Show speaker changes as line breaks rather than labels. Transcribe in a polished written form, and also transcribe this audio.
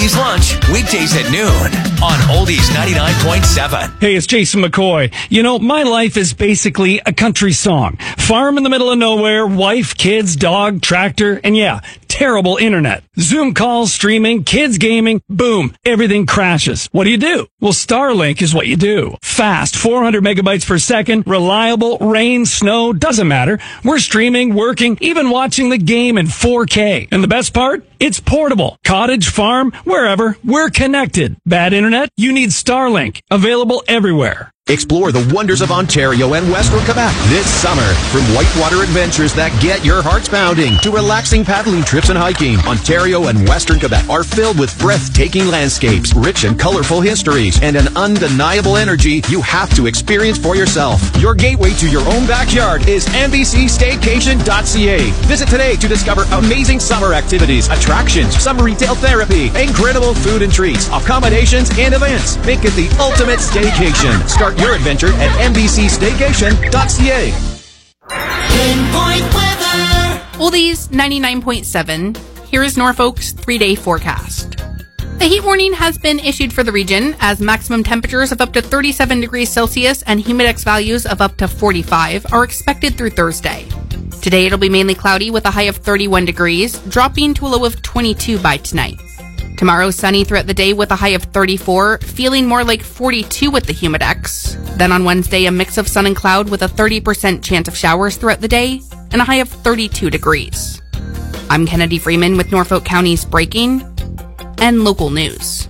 Oldies Lunch, weekdays at noon on Oldies 99.7.
Hey, it's Jason McCoy. You know, my life is basically a country song. Farm in the middle of nowhere, wife, kids, dog, tractor, and yeah, terrible internet. Zoom calls, streaming, kids gaming, boom, everything crashes. What do? Well, Starlink is what you do. Fast, 400 megabytes per second, reliable, rain, snow, doesn't matter. We're streaming, working, even watching the game in 4K. And the best part? It's portable. Cottage, farm, wherever, we're connected. Bad internet? You need Starlink. Available everywhere.
Explore the wonders of Ontario and Western Quebec this summer. From whitewater adventures that get your hearts pounding to relaxing paddling trips and hiking, Ontario and Western Quebec are filled with breathtaking landscapes, rich and colorful histories, and an undeniable energy you have to experience for yourself. Your gateway to your own backyard is NBCStaycation.ca. Visit today to discover amazing summer activities, attractions, summer retail therapy, incredible food and treats, accommodations, and events. Make it the ultimate staycation. Start your adventure at NBCStaycation.ca.
Pinpoint weather.
Oldies 99.7. Here is Norfolk's 3-day forecast. The heat warning has been issued for the region as maximum temperatures of up to 37 degrees Celsius and humidex values of up to 45 are expected through Thursday. Today it'll be mainly cloudy with a high of 31 degrees, dropping to a low of 22 by tonight. Tomorrow, sunny throughout the day with a high of 34, feeling more like 42 with the humidex. Then on Wednesday, a mix of sun and cloud with a 30% chance of showers throughout the day and a high of 32 degrees. I'm Kennedy Freeman with Norfolk County's breaking and local news.